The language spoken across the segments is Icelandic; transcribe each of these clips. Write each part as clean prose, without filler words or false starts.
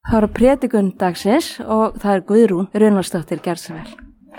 Það er prédikun dagsins og það er Guðrún Runnarsdóttir Gerðsvel.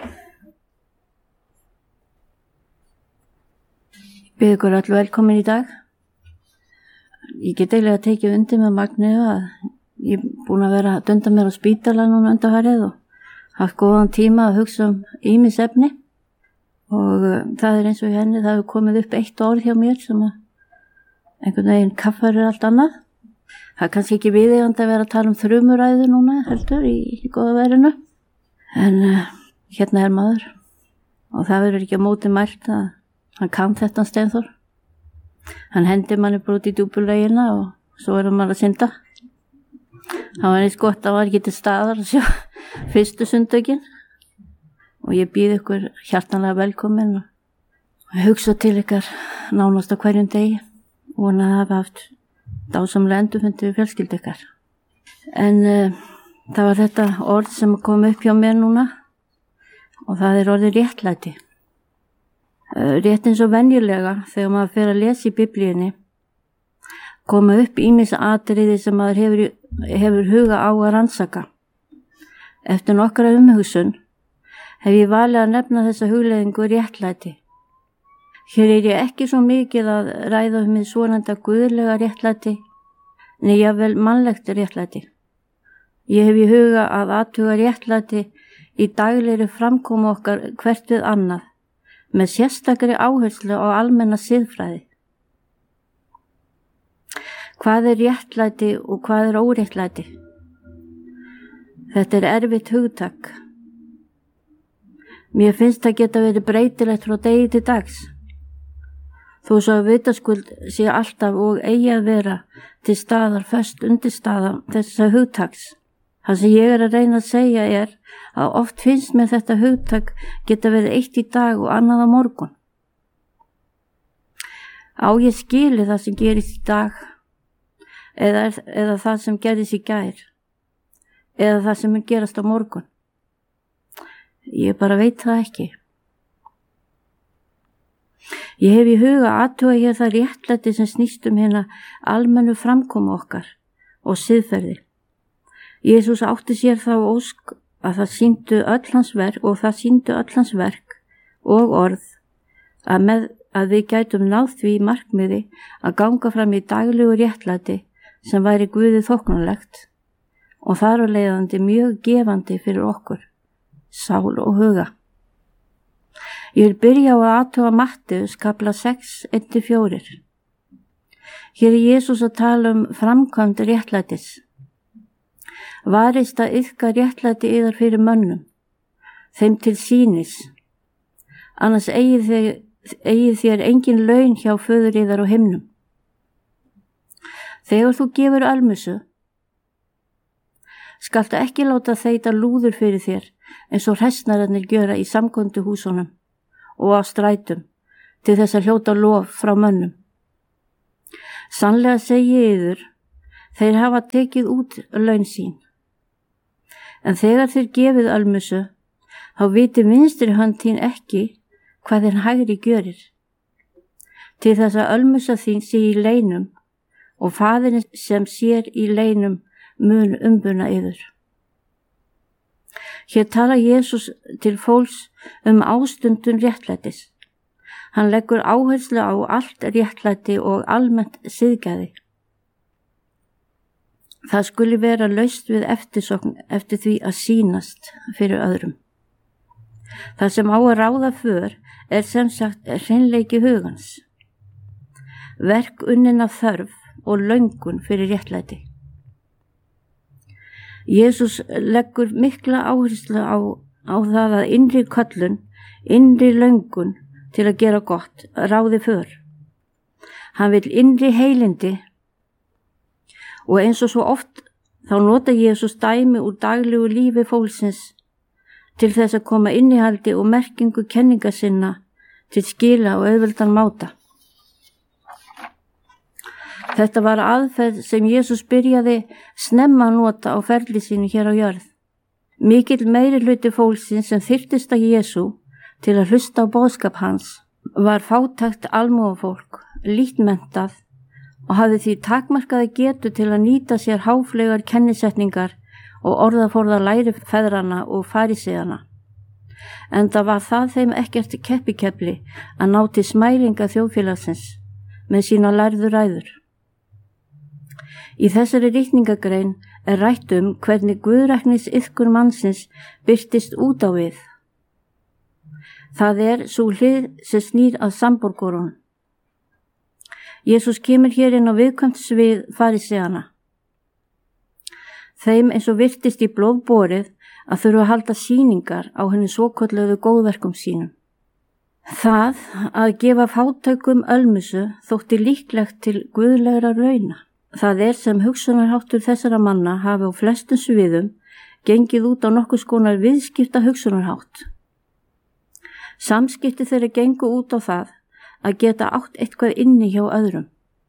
Við ykkur öll velkomin í dag. Ég get eiginlega tekið undir með Magneu að ég er búin að vera að dunda mér á spítala núna undanfarið og haft góðan tíma að hugsa ýmis efni og það er eins og í henni, það hefur komið upp eitt orð hjá mér sem að einhvern veginn kaffar allt annað. Það er kannski ekki viðeigandi að vera að tala þrumuræðu núna heldur í góða verinu en hérna er maður og það verður ekki á móti mælt að hann kam þetta Steinþór. Hann hendi manni bara út í djúpulegina og svo erum maður að synda. Það var eins gott að var ekki til staðar að sjá fyrstu sundökin og ég býð ykkur hjartanlega velkomin og hugsa til ykkar nánast á hverjum degi og vona að hafa haft dásamlega endurfundi við fjölskyldu ykkar. En það var þetta orð sem kom upp hjá mér núna og það er orðið réttlæti. Rétt eins og venjulega þegar maður fer að lesa í Biblíunni koma upp ýmis atriði sem maður hefur huga á að rannsaka. Eftir nokkra umhugsun hef ég valið að nefna þessa hugleiðingu réttlæti. Hér er ég ekki svo mikið að ræða hið svonefnda guðlega réttlæti, en jafnvel mannlegt réttlæti. Ég hef í huga að athuga réttlæti í daglegri framkomu okkar hvert við annað, með sérstakri áherslu á almenna siðfræði. Hvað er réttlæti og hvað er óréttlæti? Þetta er erfitt hugtak. Mér finnst það geta verið breytilegt frá degi til dags. Þó svo að vitaskuld sé alltaf og eigi að vera til staðar föst undirstaða þessa hugtaks. Það sem ég er að reyna að segja er að oft finnst mér þetta hugtak geta verið eitt í dag og annað á morgun. Á ég skili það sem gerist í dag eða það sem gerist í gær eða það sem mun gerast á morgun. Ég bara veit það ekki. Ég hef í huga athuga hér það réttlæti sem snýst hérna almennu framkomu okkar og siðferði. Jesús átti sér þá ósk að það sýndu öll hans verk og orð að við gætum náð því markmiði að ganga fram í daglegu réttlæti sem væri Guði þóknanlegt og þar af leiðandi mjög gefandi fyrir okkur, sál og huga. Ég vil byrja á að athuga Matteus kapla 6:1-4. Hér er Jesús að tala framkvæmd réttlætis. Varist að iðka réttlæti yðar fyrir mönnum, þeim til sýnis, annars eigið þér engin laun hjá föður yðar á himnum. Þegar þú gefur almusu, skaltu ekki láta þeita lúður fyrir þér eins og hræsnararnir gjöra í samkomuhúsunum og á strætum til þess að hljóta lof frá mönnum. Sannlega segi ég yður, þeir hafa tekið út laun sín. En þegar þeir gefið almusu, þá viti vinstri hönd þín ekki hvað þinn hægri gjörir. Til þess að almusa þín sé í leinum og faðirinn sem sér í leinum mun umbuna yður. Hér tala Jesús til fólks ástundun réttlætis. Hann leggur áherslu á allt réttlæti og almennt siðgæði. Það skuli vera laust við eftirsókn eftir því að sýnast fyrir öðrum. Það sem á að ráða för er sem sagt hreinleiki hugans, verk unnin af þörf og löngun fyrir réttlæti. Jesús leggur mikla áherslu á það að innri köllun, innri löngun til að gera gott, ráði för. Hann vill innri heilindi og eins og svo oft þá nota Jesús dæmi úr daglegu lífi fólksins til þess að koma innihaldi og merkingu kenninga sinna til skila og auðveldan máta. Þetta var aðferð sem Jesús byrjaði snemma að nota á ferli sínu hér á jörð. Mikill meiri hluti fólksins sem þyrftist að Jesú til að hlusta á boðskap hans var fátækt almúgafólk, lítmenntað og hafði því takmarkaða getu til að nýta sér háfleygar kennisetningar og orðaforða lærifeðrana og faríseana. Enda var það þeim ekkert keppikefli að ná til smælinga þjóðfélagsins með sína lærðu ræður. Í þessari ritningagrein rætt hvernig guðræknis iðkun mannsins birtist út á við. Það sú hlið sem snýr að samborgurunum. Jesús kemur hér inn á viðkvæmt svið faríseana. Þeim eins og virtist í blóð borið að þurfa að halda sýningar á henni svokölluðu góðverkum sínum. Það að gefa fátækum ölmusu þótti líklegt til guðlegra launa. Það sem hugsunarháttur þessara manna hafi á flestum sviðum gengið út á nokkurs konar viðskipta hugsunarhátt. Samskipti þeirra gengu út á það að geta átt eitthvað inni hjá öðrum.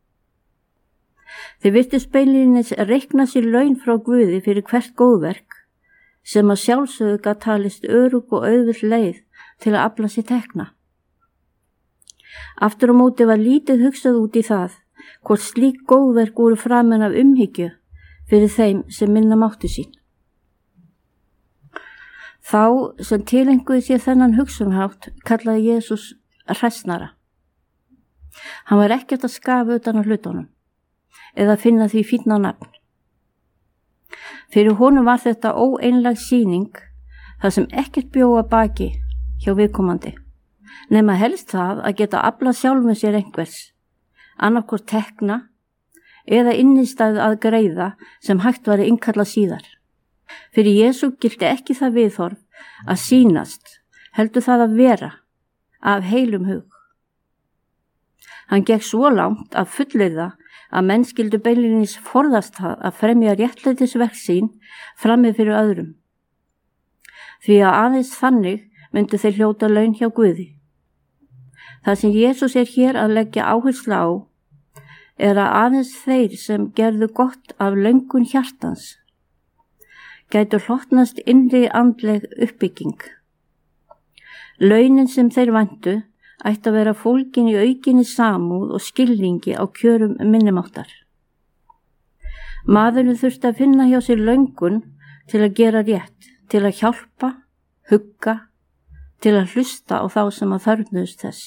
Þeir virtust beinlínis reikna sér laun frá Guði fyrir hvert góðverk sem að sjálfsögðu gat talist örugg og auðvill leið til að afla sér tekna. Aftur á móti var lítið hugsað út í það hvort slík góðverk voru framin af umhyggju fyrir þeim sem minna máttu sín. Þá sem tilenguði sér þennan hugsunarhátt kallaði Jesús hræsnara. Hann var ekkert að skafa utan á hlutunum eða finna því fínna nafn. Fyrir honum var þetta óeinleg sýning þar sem ekkert bjóða baki hjá viðkomandi, nema helst það að geta aflað sjálfum sér einhvers, annarkvort tekna eða innistæðu að greiða sem hægt var að innkalla síðar. Fyrir Jesú gilti ekki það viðhorf að sýnast, heldur það að vera af heilum hug. Hann gekk svo langt að fullyrða að menn skyldu beinlínis forðast það að fremja réttlætisverk sín frammi fyrir öðrum. Því að aðeins þannig myndu þeir hljóta laun hjá Guði. Það sem Jesús hér að leggja áherslu á að aðeins þeir sem gerðu gott af löngun hjartans gætu hlotnast innri andleg uppbygging. Launin sem þeir væntu ætti að vera fólgin í aukinni samúð og skilningi á kjörum minnumáttar. Maðurinn þurfti að finna hjá sér löngun til að gera rétt, til að hjálpa, hugga, til að hlusta á þá sem að þörfnuðust þess.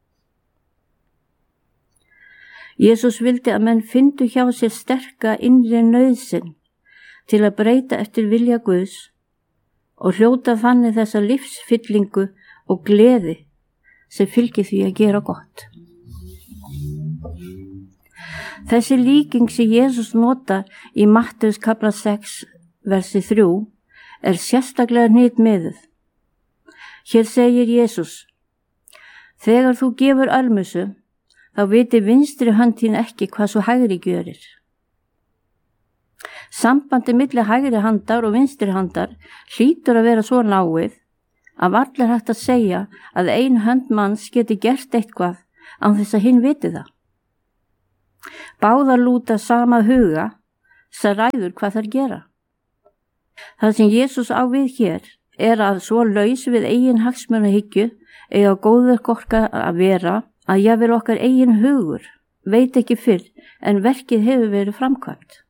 Jesús vildi að menn fyndu hjá sér sterka innri nauðsyn til að breyta eftir vilja Guðs og hljóta þannig þessa lífsfyllingu og gleði sem fylgir því að gera gott. Þessi líking sem Jesús notar í Mattheus kapla 6, versi 3 sérstaklega hnitmiðuð. Hér segir Jesús: þegar þú gefur almusu, þá viti vinstri hönd þín ekki hvað svo hægri gjörir. Sambandi milli hægri handar og vinstri handar hlýtur að vera svo náið að varla er hægt að segja að ein hönd manns geti gert eitthvað án þess að hinn viti það. Báðar lúta sama huga sem ræður hvað þær gera. Það sem Jesús á við hér að svo laus við eigin hagsmunahyggju eiga góðverk okkar að vera að jafnvel okkar eigin hugur veit ekki fyrr en verkið hefur verið framkvæmt.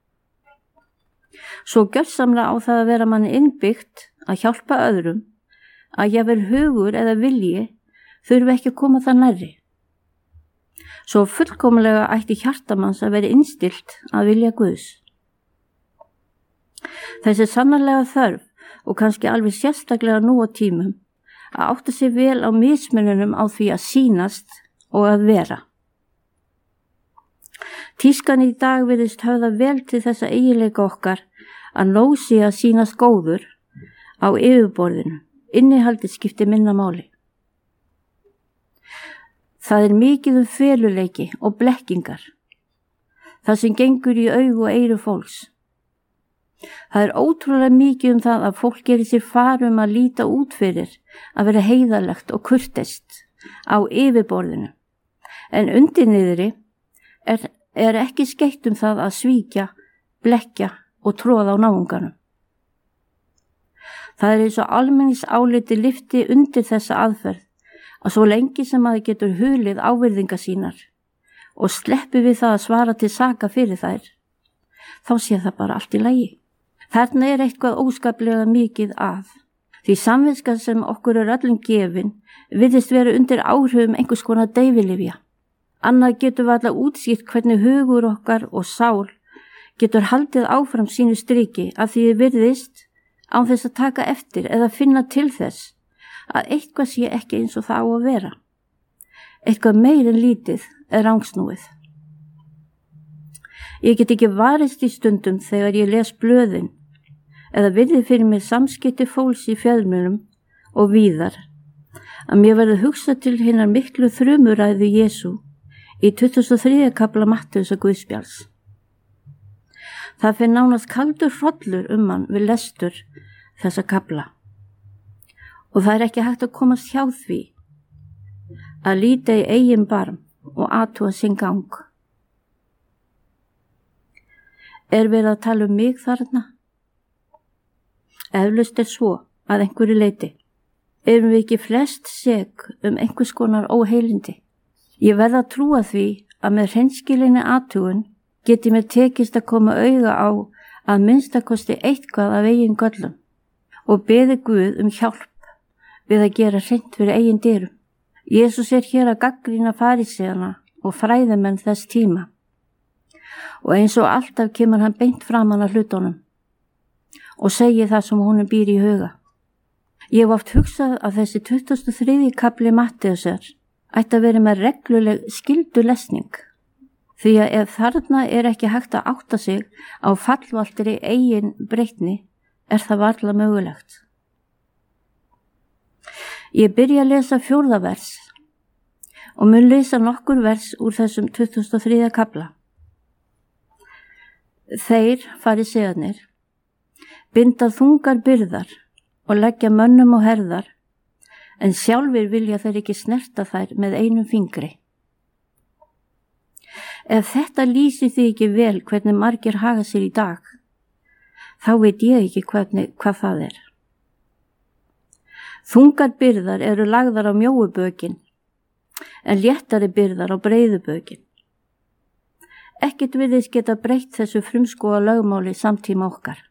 Svo gjörsamlega á það að vera manni innbyggt að hjálpa öðrum að jafnvel hugur eða vilji þurfi ekki að koma það nærri. Svo fullkomlega ætti hjartamanns að vera innstillt að vilja Guðs. Þessi sannarlega þörf og kannski alveg sérstaklega nú á tímum að átta sig vel á mismununum á því að sýnast og að vera. Tískan í dag virðist höfða vel til þessa eiginleika okkar að nóg sé að sýnast góður á yfirborðinu. Innihaldið skiptir minna máli. Það mikið feluleiki og blekkingar. Það sem gengur í augu og eyru fólks. Það ótrúlega mikið það að fólk gerir sér far að líta út fyrir að vera heiðarlegt og kurteist á yfirborðinu. En undir niðri ekki skeytt það að svíkja, blekkja og tróða á náunganum. Það eins og almenningsáliti lyfti undir þessa aðferð að svo lengi sem maður getur hulið ávirðingar sínar og sleppi við það að svara til saka fyrir þær, þá sé það bara allt í lagi. Þarna eitthvað óskaplega mikið að. Því samviska sem okkur öllum gefin virðist vera undir áhrifum einhvers konar deyfilyfja. Annað getur við alla útskýrt hvernig hugur okkar og sál getur haldið áfram sínu striki að því virðist án þess að taka eftir eða finna til þess að eitthvað sé ekki eins og það á að vera. Eitthvað meir en lítið rangsnúið. Ég get ekki varist í stundum þegar ég les blöðin eða virði fyrir mér samskipti fólks í fjölmiðlum og víðar að mér verður hugsað til hinnar miklu þrumuræðu Jesú í 23. kafla Mattheusar Guðspjalls. Það fer nánast kaldur hrollur hann við lestur þessa kafla og það ekki hægt að komast hjá því að líta í eigin barm og athuga sinn gang. Verið að tala mig þarna? Eflaust svo að einhverju leyti. Erum við ekki flest sek einhvers konar óheilindi? Ég verð að trúa því að með hreinskilinni athugun geti mér tekist að koma auga á að minnstakosti eitthvað af eigin göllum og beði Guð hjálp við að gera hreint fyrir eigin dyrum. Jesús hér að gagnrýna faríseana og fræðimenn þess tíma og eins og alltaf kemur hann beint framan að hlutunum og segir það sem honum býr í huga. Ég hef oft hugsað að þessi 23. kafli Mattheusar ætti að vera með regluleg skyldulesning, því að ef þarna ekki hægt að átta sig á fallvaltri eigin breytni það varla mögulegt. Ég byrja að lesa 4. vers og mun lesa nokkur vers úr þessum 23. kafla. Þeir, farísearnir, binda þungar byrðar og leggja mönnum á herðar, en sjálfir vilja þeir ekki snerta þær með einum fingri. Ef þetta lýsir því ekki vel hvernig margir haga sér í dag, þá veit ég ekki hvað það er. Þungar byrðar eru lagðar á mjóu bökin, en léttari byrðar á breiðu bökin. Ekkert virðist geta breytt þessu frumskóga lögmáli samtíma okkar.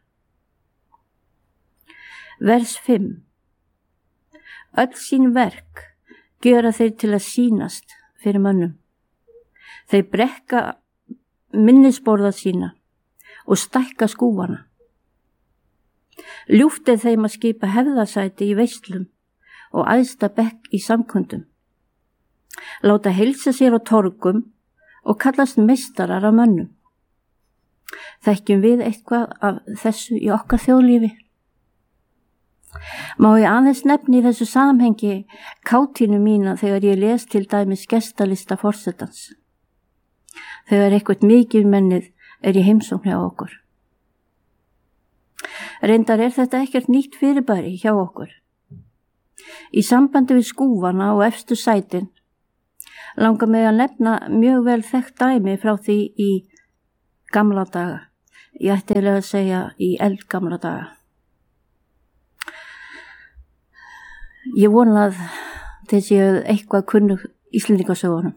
Vers 5. Öll sín verk gjöra þeir til að sýnast fyrir mönnum. Þeir brekka minnisborða sína og stækka skúfana. Ljúft þeim að skipa hefðasæti í veislum og æðsta bekk í samkundum. Láta heilsa sér á torgum og kallast meistarar af mönnum. Þekkjum við eitthvað af þessu í okkar þjóðlífi? Má ég aðeins nefni í þessu samhengi kátínu mína þegar ég les til dæmis gestalista forsetans. Þegar eitthvað mikið mennið í heimsókn hjá okkur. Reyndar þetta ekkert nýtt fyrirbæri hjá okkur. Í sambandi við skúfana og efstu sætin langar mig að nefna mjög vel þekkt dæmi frá því í gamla daga. Ég ætti að segja í eldgamla daga. Ég vona að þessi eitthvað kunnu Íslendingasögunum.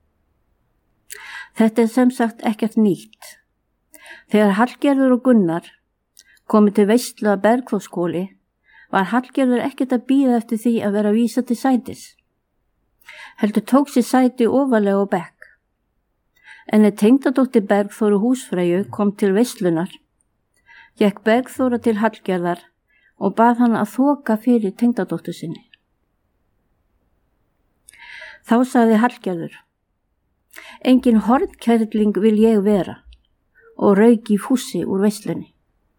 Þetta sem sagt ekkert nýtt. Þegar Hallgerður og Gunnar komu til veislu að Bergþórshvoli var Hallgerður ekkert að bíða eftir því að vera vísa til sætis. Heldur tók sér sæti ofarlega á bekk. En tengdadóttir Bergþóru húsfreyju kom til veislunar, gekk Bergþóra til Hallgerðar og bað hann að þoka fyrir tengdadóttur sinni. Þá sagði Hallgerður: Engin hornkerling vil ég vera, og rauk í fússi úr veislunni.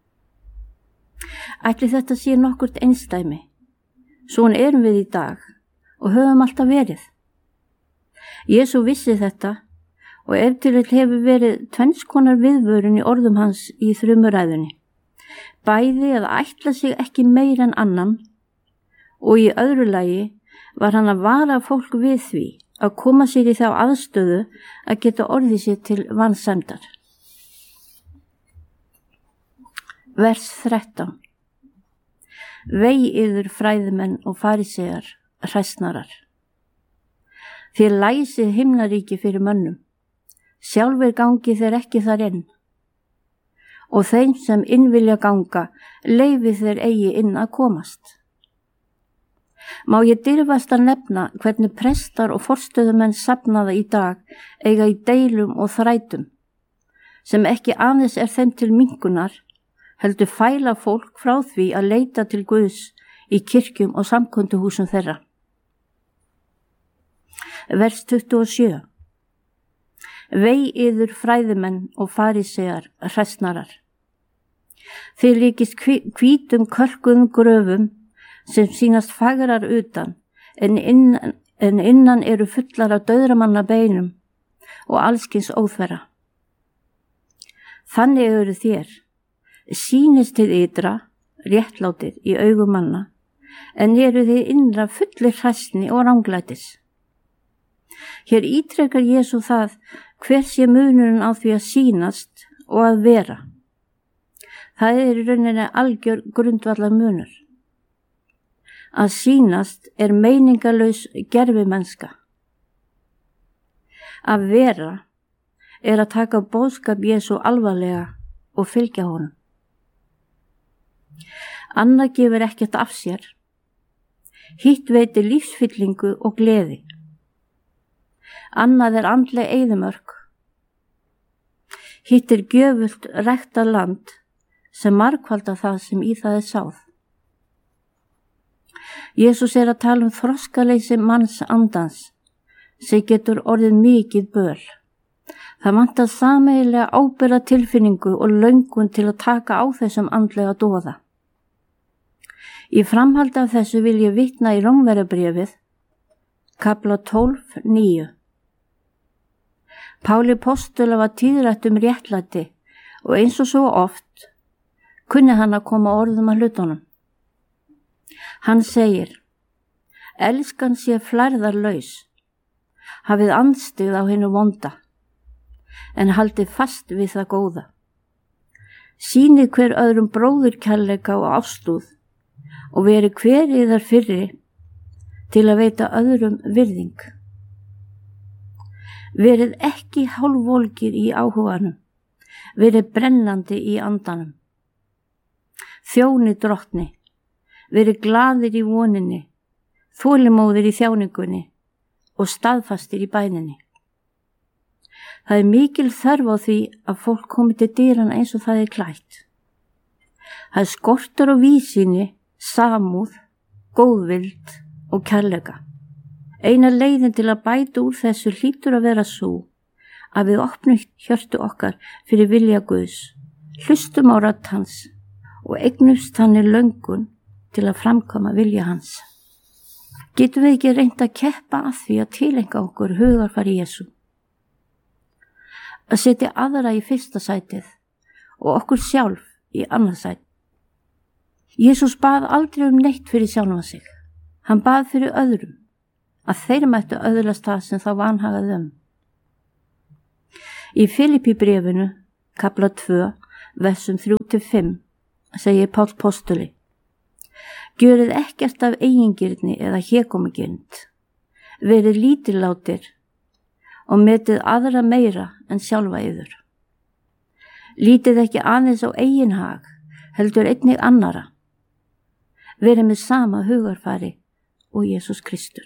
Ætli þetta sé nokkurt einsdæmi. Svona erum við í dag og höfum alltaf verið. Jesú vissi þetta og ef til vill hefur verið tvenns konar viðvörun í orðum hans í þrumuræðunni. Bæði að ætla sig ekki meir en annan og í öðru lagi var hann að vara fólk við því að koma sér í þá aðstöðu að geta orðið sér til vansæmdar. Vers 13. Vei yður fræðimenn og farísear, hræsnarar. Þér læsið himnaríki fyrir mönnum, sjálfur gangi þeir ekki þar inn. og þeim sem inn vilja ganga leyfi þeir eigi inn að komast. Má ég dirfast að nefna hvernig prestar og forstöðumenn safnaða í dag eiga í deilum og þrætum, sem ekki aðeins þeim til minnkunar, heldur fæla fólk frá því að leita til Guðs í kirkjum og samkunduhúsum þeirra. Vers 27. Vei yður fræðimenn og farísear hræsnarar. Þið líkist hvítum kölkuðum gröfum sem sýnast fagrar utan, en innan eru fullar af dauðramanna beinum og allskins óþverra. Þannig eru þér, sýnist þið ytra, réttlátið í augum manna, en eru þið innra fullir hræsni og ranglætis. Hér ítrekar Jesú það hver sé munurinn á því að sýnast og að vera. Það í rauninni algjör grundvallar munur. Að sýnast meiningalaus gervimennska. Að vera að taka boðskap Jesú alvarlega og fylgja honum. Annað gefur ekkert af sér. Hitt veitir lífsfyllingu og gleði. Annað andleg eyðimörk. Hitt gjöfult ræktað land sem margfaldar það sem í það sáð. Jesús að tala þroskaleysi manns andans sem getur orðið mikið böl. Það vantar sameiginlega ábyrgða tilfinningu og löngun til að taka á þessum andlega doða. Í framhaldi af þessu vil ég vitna í Rómverjabréfið, kafla 12:9. Páli postula var tíðrætt réttlæti og eins og svo oft kunni hann að koma orðum að hlutunum. Hann segir, elskan sé flærðarlaus, hafið andstyggð á hinu vonda, en haldið fast við það góða. Sýnið hver öðrum bróðurkærleika og ástúð og verið hver yðar fyrri til að veita öðrum virðing. Verið ekki hálfvolgir í áhuganum, verið brennandi í andanum. Þjóni drottni, verið glaðir í voninni, þolinmóðir í þjáningunni og staðfastir í bæninni. Það mikil þörf á því að fólk komi til dyrana eins og það klætt. Það skortur á víðsýni, samúð, góðvild og kærleika. Eina leiðin til að bæta úr þessu hlýtur að vera svo að við opnum hjörtu okkar fyrir vilja Guðs, hlustum á rödd hans og eignumst þannig löngun til að framkoma vilja hans. Getum við ekki reynt að keppa að því að tilenga okkur hugarfari Jesú? Að setja aðra í fyrsta sætið og okkur sjálf í annað sætið. Jesús bað aldrei neitt fyrir sjálfan sig. Hann bað fyrir öðrum, að þeir mættu öðlast það sem þá vanhagaði Í Filippíbréfinu, kafla 2, versum 3-5, segir Páll postuli, gjörið ekkert af eigingirni eða hégómugirnd, verið lítillátir og metið aðra meira en sjálfa yður. Lítið ekki aðeins á eigin hag, heldur einnig annara. Verið með sama hugarfari og Jesús Kristur.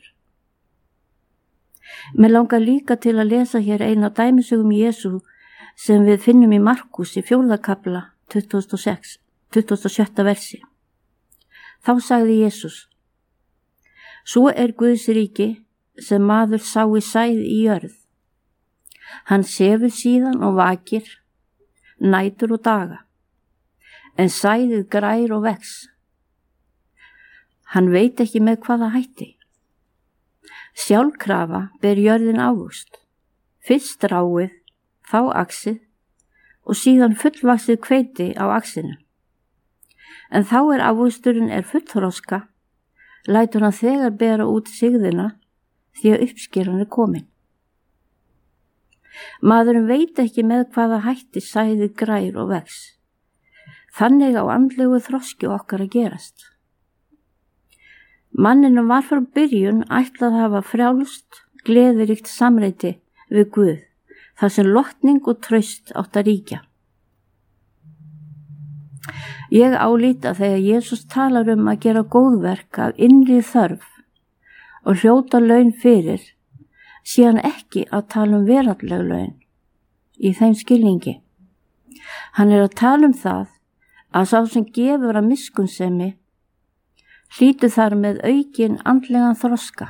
Mér langar líka til að lesa hér eina dæmisögum Jesú sem við finnum í Markus í 4. kafla 27. versi. Þá sagði Jesús, svo Guðs ríki sem maður sá í sæð í jörð. Hann sefur síðan og vakir, nætur og daga, en sæðið grær og vex. Hann veit ekki með hvaða hætti. Sjálfkrafa ber jörðin ávöxt, fyrst ráið, þá axið og síðan fullvaxið hveiti á axinu. En þá ávöxturinn fullþroska, lætur hann þegar bera út sigðina því að uppskeran komin. Maðurinn veit ekki með hvaða hætti sæðið grær og vex. Þannig á andlegu þroski okkar að gerast. Manninum var frá byrjun ætlað að hafa frjálst, gleðiríkt samreiti við Guð, þar sem lotning og traust átt að ríkja. Ég álít að þegar Jesús talar að gera góðverk af innri þörf og hljóta laun fyrir, sé hann ekki að tala veraldleg laun í þeim skilningi. Hann að tala það að sá sem gefur að miskunnsemi hlýtur þar með aukin andlegan þroska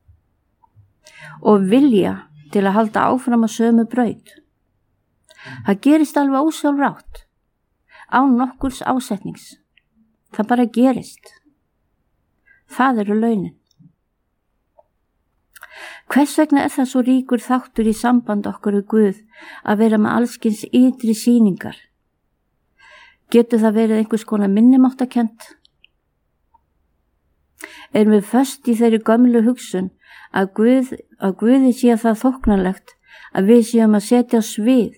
og vilja til að halda áfram að sömu braut. Það gerist alveg ósjálfrátt, án nokkurs ásetnings. Það bara gerist. Það eru launin. Hvers vegna það svo ríkur þáttur í samband okkur við Guð að vera með allskins ytri sýningar? Getur það verið einhvers konar minnimáttakent? Erum við föst í þeirri gömlu hugsun að Guði sé það þóknanlegt að við séum að setja á svið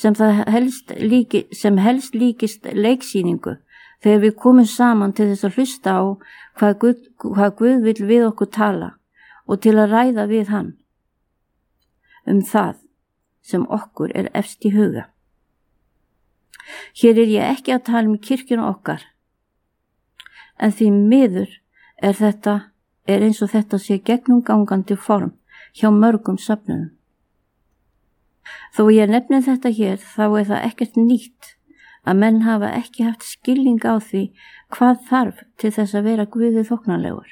sem helst líkist leiksýningu þegar við komum saman til þess að hlusta á hvað Guð vill við okkur tala og til að ræða við hann það sem okkur efst í huga. Hér ég ekki að tala kirkjuna okkar, en því miður þetta eins og þetta sé gegnumgangandi form hjá mörgum söfnunum. Þó ég nefni þetta hér, þá það ekkert nýtt að menn hafa ekki haft skilning á því hvað þarf til þess að vera Guði þóknanlegur.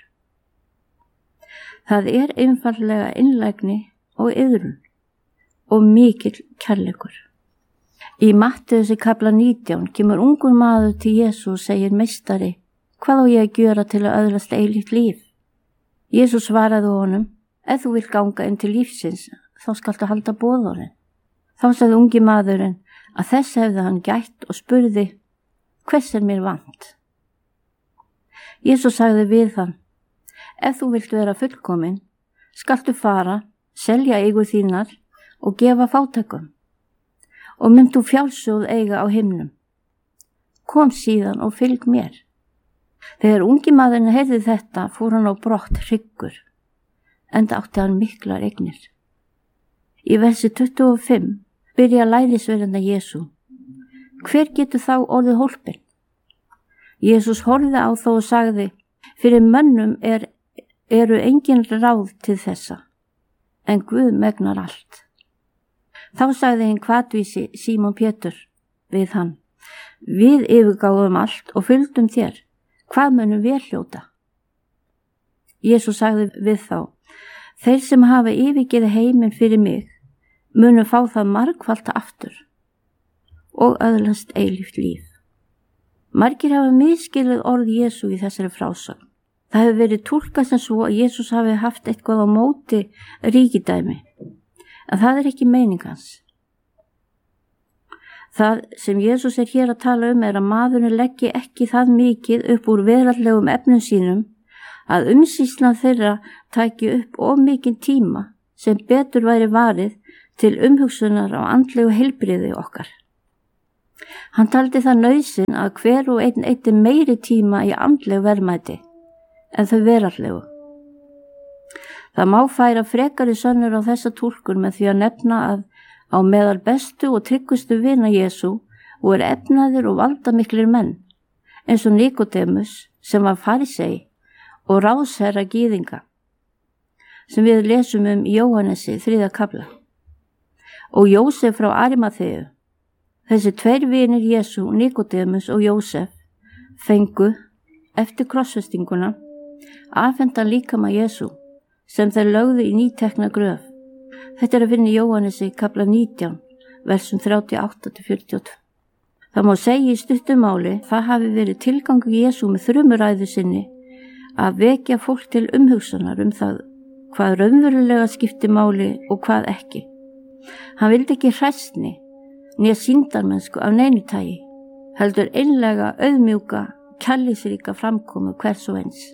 Það einfaldlega innlægni og iðrun og mikill kærleikur. Í Mattheusar kafla 19 kemur ungur maður til Jesú og segir: Meistari, hvað á ég að gjöra til að öðlast eilíft líf? Jesú svaraði honum: Ef þú vilt ganga inn til lífsins, þá skaltu halda boðorðin. Þá sagði ungi maðurinn að þess hefði hann gætt og spurði: Hvers mér vant? Jesú sagði við hann: Ef þú vilt vera fullkomin, skaltu fara, selja eigur þínar og gefa fátækum, og mynd þú fjárssjóð eiga á himnum. Kom síðan og fylg mér. Þegar ungi maðurinn heyrði þetta, fór hann á brott hryggur, enda átti hann miklar eignir. Í versi 25 byrja lærisveinarnir Jesú: Hver getur þá orðið hólpinn? Jesús horfði á þá og sagði: Fyrir mönnum eru engin ráð til þessa, en Guð megnar allt. Þá sagði hinn hvatvísi Símon Pétur við hann: Við yfirgáfum allt og fylgdum þér. Hvað munum við hljóta? Jesús sagði við þá: Þeir sem hafa yfirgefið heiminn fyrir mig munu fá það margfalt aftur og öðlast eilíft líf. Margir hafa misskilið orð Jesú í þessari frásögn. Það hefur verið túlkað sem svo að Jesús hafi haft eitthvað á móti ríkidæmi, en það ekki meining hans. Það sem Jesús hér að tala að maðurinn leggi ekki það mikið upp úr veraldlegum efnum sínum að umsýsla þeirra taki upp of mikinn tíma sem betur væri varið til umhugsunar á andlegu heilbrigði okkar. Hann taldi það nauðsyn að hver og einn eyddi meiri tíma í andlegu verðmæti en þau veraldlegu. Það má færa frekari sönnur á þessa túlkun með því að nefna að á meðal bestu og tryggustu vina Jesú voru efnaðir og valdamiklir menn, eins og Nikodemus sem var farisei og ráðsherra gyðinga, sem við lesum í Jóhannesi 3. kafla, og Jósef frá Arimaþeu. Þessi tveir vinir Jesú, Nikodemus og Jósef, fengu eftir krossfestinguna afhenta líkama Jesú sem þeir lögðu í nýtekna gröf. Þetta að finna í Jóhannesi kafla 19, versum 38-42. Það má segja í stuttumáli það hafi verið tilgangur Jesú með þrumuræðu sinni að vekja fólk til umhugsunar það hvað raunverulega skipti máli og hvað ekki. Hann vildi ekki hræsni né sýndarmennsku af neinu tagi, heldur einlega auðmjúka, kærleiksríka framkomu hvers og eins.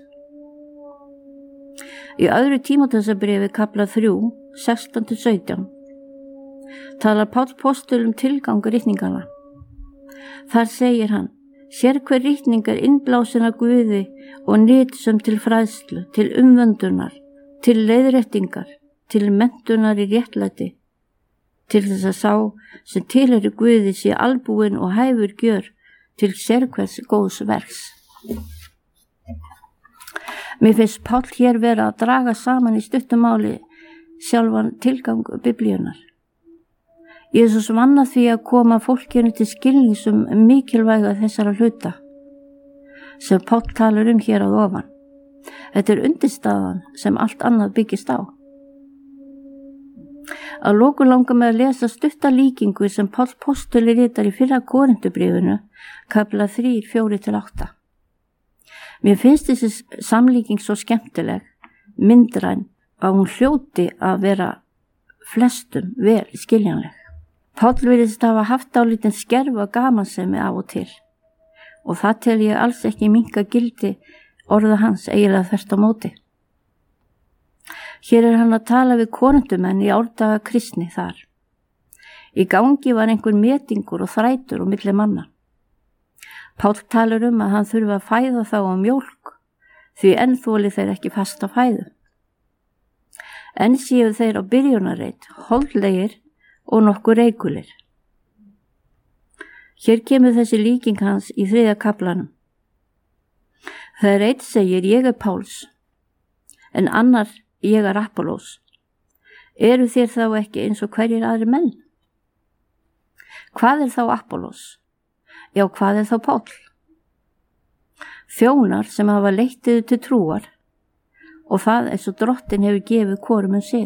Í öðru Tímóteusarbréfi kafla 3, 16-17 talar Páll postuli tilgang ritninganna. Þar segir hann: Sér hver ritning innblásin af Guði og nytsöm til fræðslu, til umvöndunar, til leiðréttingar, til menntunar í réttlæti, til þess að sá sem tilheyrir Guði sé albúinn og hæfur gjör til sérhvers góðs verks. Mér finnst Páll hér vera að draga saman í stuttumáli sjálfan tilgang Biblíunar. Jesús vann að því að koma fólkinu til skilnings mikilvæga þessara hluta sem Páll talar hér að ofan. Þetta undirstaðan sem allt annað byggist á. Að lokum langar mig að lesa stutta líkingu sem Páll postuli ritar í fyrra Korintubréfinu, kafla 3, 4-8. Mér finnst þessi samlíking svo skemmtileg, myndræn, að hún hljóti að vera flestum vel skiljanleg. Páll virðist hafa haft dálítinn skerf af gamansemi af og til, og það tel ég alls ekki minnka gildi orða hans eiginlega þvert á móti. Hér hann að tala við Korintumenn í árdaga kristni þar. Í gangi var einhver metingur og þrætur og milli manna. Páll talar að hann þurfi að fæða þá á mjólk, því enn þoli þeir ekki fasta fæðu. Enn séu þeir á byrjunarreit, holdlegir og nokkuð reikulir. Hér kemur þessi líking hans í 3. kaflanum. Þegar einn segir ég Páls, en annar ég Apollos. Eru þér þá ekki eins og hverjir aðri menn? Hvað þá Apollos? Já, hvað þá Páll? Þjónar sem hafa leittið til trúar, og það svo Drottinn hefur gefið hvorum sig.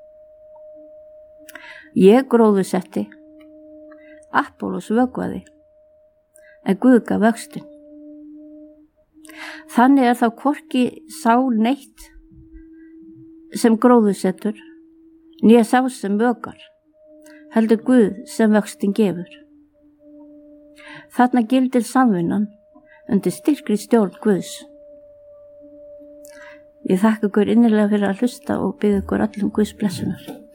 Ég gróðursetti, Apollos vökvaði, en Guð gaf vöxtinn. Þannig þá hvorki sá neitt sem gróðursettur, né sá sem vökar, heldur Guð sem vöxtinn gefur. Þarna gildir samvinnan undir styrkri stjórn Guðs. Ég þakka ykkur innilega fyrir að hlusta og bið ykkur allum Guðs blessunar.